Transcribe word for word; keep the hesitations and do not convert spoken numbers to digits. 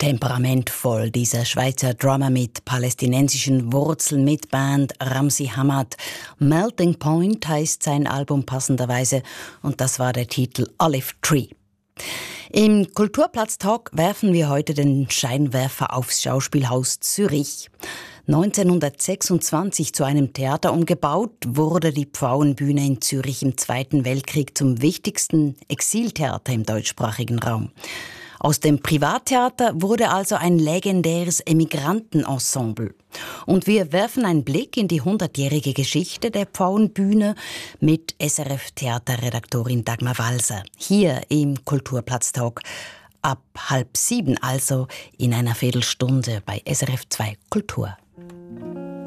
Temperamentvoll, dieser Schweizer Drummer mit palästinensischen Wurzeln mit Band Ramzi Hamad. Melting Point heißt sein Album passenderweise und das war der Titel Olive Tree. Im Kulturplatz-Talk werfen wir heute den Scheinwerfer aufs Schauspielhaus Zürich. neunzehnhundertsechsundzwanzig zu einem Theater umgebaut, wurde die Pfauenbühne in Zürich im Zweiten Weltkrieg zum wichtigsten Exiltheater im deutschsprachigen Raum. Aus dem Privattheater wurde also ein legendäres Emigrantenensemble. Und wir werfen einen Blick in die hundertjährige Geschichte der Pfauenbühne mit S R F-Theaterredaktorin Dagmar Walser. Hier im Kulturplatz-Talk ab halb sieben, also in einer Viertelstunde bei S R F zwei Kultur.